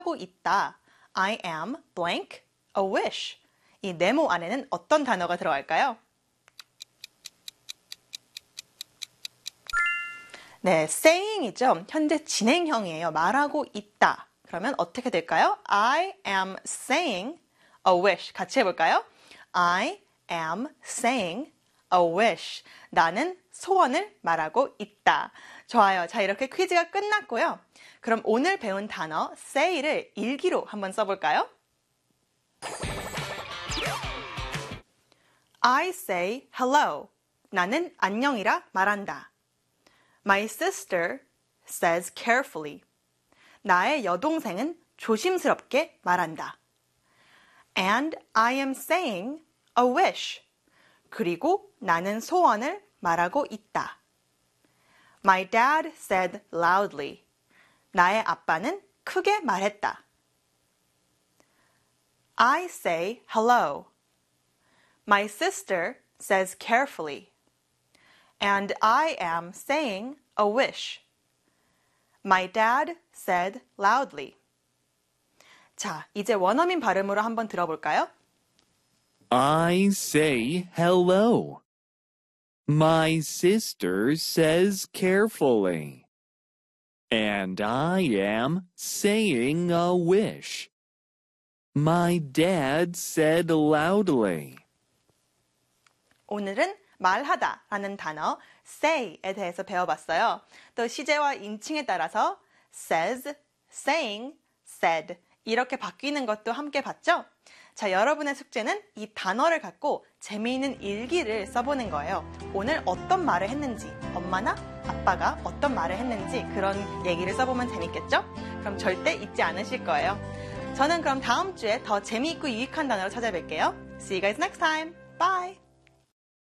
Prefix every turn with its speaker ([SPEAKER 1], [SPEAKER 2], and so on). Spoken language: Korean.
[SPEAKER 1] 하고 있다. I am blank a wish. 이 네모 안에는 어떤 단어가 들어갈까요? 네, saying이죠. 현재 진행형이에요. 말하고 있다. 그러면 어떻게 될까요? I am saying a wish. 같이 해볼까요? I am saying a wish. 나는 소원을 말하고 있다. 좋아요. 자, 이렇게 퀴즈가 끝났고요. 그럼 오늘 배운 단어 say를 일기로 한번 써볼까요? I say hello. 나는 안녕이라 말한다. My sister says carefully. 나의 여동생은 조심스럽게 말한다. And I am saying a wish. 그리고 나는 소원을 말하고 있다. My dad said loudly. 나의 아빠는 크게 말했다. I say hello. My sister says carefully. And I am saying a wish. My dad said loudly. 자, 이제 원어민 발음으로 한번 들어볼까요?
[SPEAKER 2] I say hello. My sister says carefully. And I am saying a wish. My dad said loudly.
[SPEAKER 1] 오늘은 말하다 라는 단어 say에 대해서 배워봤어요. 또 시제와 인칭에 따라서 says, saying, said 이렇게 바뀌는 것도 함께 봤죠? 자, 여러분의 숙제는 이 단어를 갖고 재미있는 일기를 써보는 거예요. 오늘 어떤 말을 했는지, 엄마나 아빠가 어떤 말을 했는지 그런 얘기를 써보면 재밌겠죠? 그럼 절대 잊지 않으실 거예요. 저는 그럼 다음 주에 더 재미있고 유익한 단어로 찾아뵐게요. See you guys next time. Bye!